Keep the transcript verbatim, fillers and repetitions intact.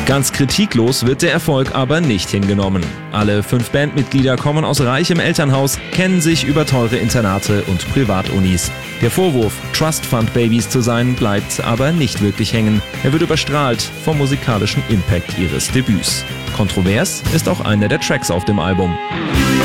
Ganz kritiklos wird der Erfolg aber nicht hingenommen. Alle fünf Bandmitglieder kommen aus reichem Elternhaus, kennen sich über teure Internate und Privatunis. Der Vorwurf, Trust Fund Babys zu sein, bleibt aber nicht wirklich hängen. Er wird überstrahlt vom musikalischen Impact ihres Debüts. Kontrovers ist auch einer der Tracks auf dem Album.